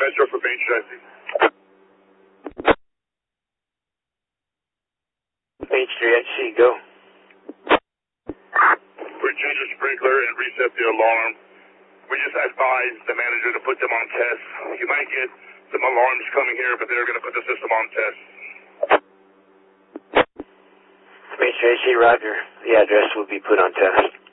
Metro for Main Street. Main Street, I see, go. We change the sprinkler and reset the alarm. We just advised the manager to put them on test. You might get some alarms coming here, but they're going to put the system on test. Main Street, I see, roger. The address will be put on test.